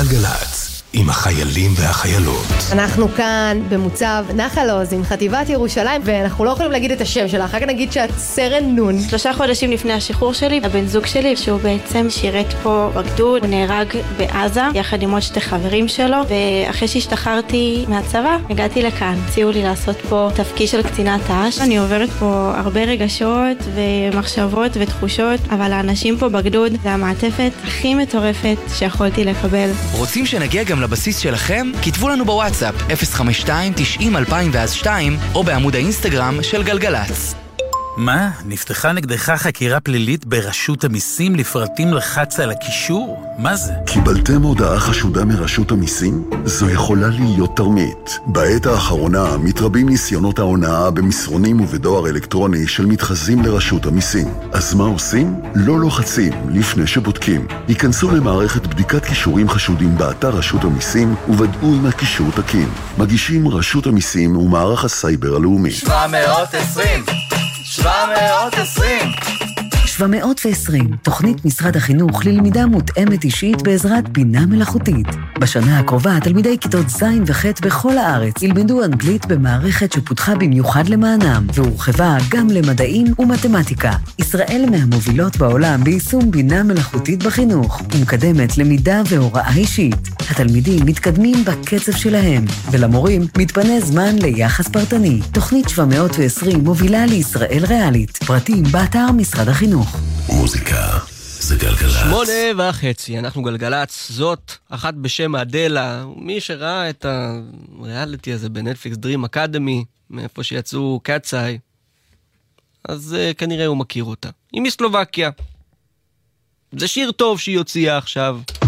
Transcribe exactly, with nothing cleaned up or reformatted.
גלגלץ, עם החיילים והחיילות. אנחנו כאן במוצב נחל עוז עם חטיבת ירושלים, ואנחנו לא יכולים להגיד את השם שלה, אחר כך נגיד שאת סרן נון. שלושה חודשים לפני השחרור שלי, הבן זוג שלי, שהוא בעצם שירת פה בגדוד, הוא נהרג בעזה, יחד עם עוד שתי חברים שלו, ואחרי שהשתחררתי מהצבא, הגעתי לכאן. הציעו לי לעשות פה תפקיד של קצינת ת"ש. אני עוברת פה הרבה רגשות ומחשבות ותחושות, אבל האנשים פה בגדוד זה המעטפת הכי מטורפת שיכולתי לקבל. רוצים שנגיע גם לבסיס שלכם? כתבו לנו בוואטסאפ אפס חמש שתיים תשעים אלפיים ואז שתיים או בעמוד האינסטגרם של גלגלץ. מה? נפתחה נגדך חקירה פלילית ברשות המיסים לפרטים לחץ על הקישור? מה זה? קיבלתם הודעה חשודה מרשות המיסים? זו יכולה להיות תרמית. בעת האחרונה מתרבים ניסיונות ההונאה במסרונים ובדואר אלקטרוני של מתחזים לרשות המיסים. אז מה עושים? לא לוחצים לפני שבודקים. היכנסו למערכת בדיקת קישורים חשודים באתר רשות המיסים וודאו אם הקישור תקין. מגישים רשות המיסים ומערך הסייבר הלאומי. שבע מאות ועשרים שבע מאות ועשרים שבע מאות ועשרים, תוכנית משרד החינוך ללמידה מותאמת אישית בעזרת בינה מלאכותית. בשנה הקרובה תלמידי כיתות ז' וח' בכל הארץ ילמדו אנגלית במערכת שפותחה במיוחד למענם, והורחבה גם למדעים ומתמטיקה. ישראל מהמובילות בעולם ביישום בינה מלאכותית בחינוך, ומקדמת למידה והוראה אישית. התלמידים מתקדמים בקצב שלהם, ולמורים מתפנה זמן ליחס פרטני. תוכנית שבע מאות ועשרים מובילה לישראל ריאלית. פרטים באתר משרד החינוך. מוזיקה זה גלגלץ. שמונה וחצי, אנחנו גלגלץ, זאת אחת בשם אדלה. מי שראה את הריאליטי הזה בנטפליקס, דרים אקדמי, מאיפה שיצאו קאצאי, אז uh, כנראה הוא מכיר אותה. היא מסלובקיה. זה שיר טוב שהיא הוציאה עכשיו.